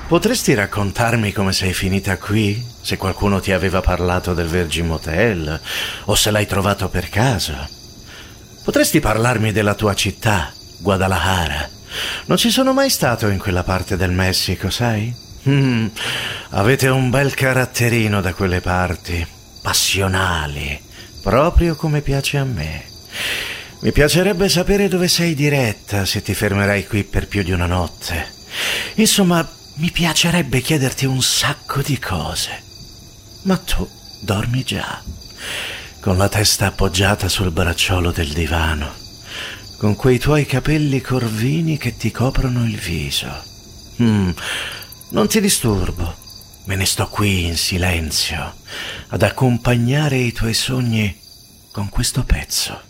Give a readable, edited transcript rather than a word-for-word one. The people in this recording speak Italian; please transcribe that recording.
Potresti raccontarmi come sei finita qui? Se qualcuno ti aveva parlato del Virgin Motel o se l'hai trovato per caso? Potresti parlarmi della tua città, Guadalajara? Non ci sono mai stato in quella parte del Messico, sai? Avete un bel caratterino da quelle parti, passionali, proprio come piace a me. Mi piacerebbe sapere dove sei diretta, se ti fermerai qui per più di una notte. Insomma, mi piacerebbe chiederti un sacco di cose. Ma tu dormi già, con la testa appoggiata sul bracciolo del divano, con quei tuoi capelli corvini che ti coprono il viso. Non ti disturbo, me ne sto qui in silenzio, ad accompagnare i tuoi sogni con questo pezzo.